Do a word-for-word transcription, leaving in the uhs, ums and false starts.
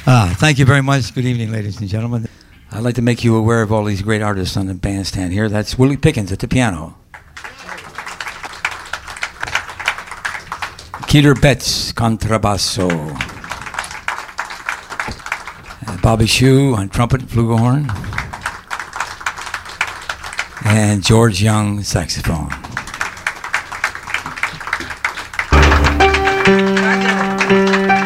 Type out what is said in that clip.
Ah, thank you very much. Good evening, ladies and gentlemen. I'd like to make you aware of all these great artists on the bandstand here. That's Willie Pickens at the piano. Keter Betts, contrabasso. Uh, Bobby Shue on trumpet, flugelhorn. And George Young, saxophone.